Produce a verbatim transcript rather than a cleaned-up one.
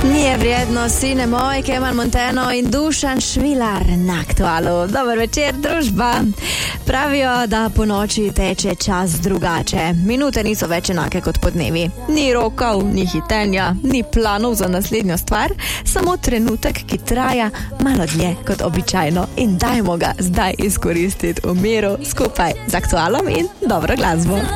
Nije vrijedno, sine moj, Kemal Monteno in Dušan Švilar na Aktualu. Dober večer, družba. Pravijo, da po noči teče čas drugače. Minute niso več enake kot po dnevi. Ni rokov, ni hitenja, ni planov za naslednjo stvar, samo trenutek, ki traja malo dlje kot običajno. In dajmo ga zdaj izkoristiti v miru skupaj z Aktualom in dobro glasbo.